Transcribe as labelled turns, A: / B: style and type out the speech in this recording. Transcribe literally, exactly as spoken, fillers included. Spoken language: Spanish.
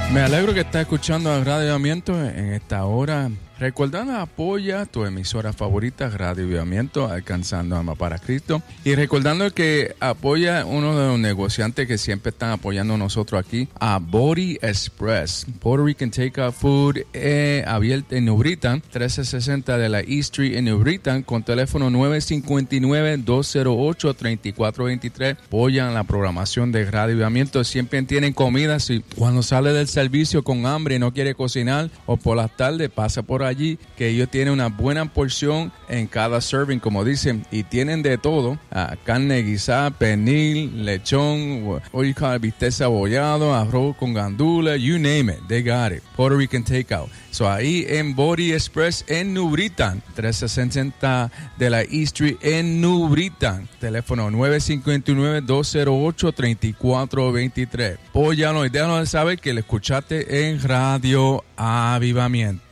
A: Me alegro que estás escuchando a Radio Avivamiento en esta hora. Recordando, apoya tu emisora favorita, Radio Avivamiento, alcanzando almas para Cristo. Y recordando que apoya uno de los negociantes que siempre están apoyando a nosotros aquí, a Body Express. Puerto Rican Takeout Food, eh, abierto en New Britain, trece sesenta de la East Street en New Britain, con teléfono nueve cinco nueve, dos cero ocho, tres cuatro dos tres. Apoyan la programación de Radio Avivamiento. Siempre tienen comida. Si cuando sale del servicio con hambre y no quiere cocinar, o por las tardes pasa por allí, que ellos tienen una buena porción en cada serving, como dicen, y tienen de todo, uh, carne guisada, pernil, lechón, what you call it, bistec cebollado, arroz con gandules, you name it, they got it. Puerto Rican Takeout. So ahí en Body Express en New Britain, trece sesenta de la East Street en New Britain. Teléfono nueve cinco nueve, dos cero ocho, tres cuatro dos tres. Póyanos y déjanos saber que le escuchaste en Radio Avivamiento.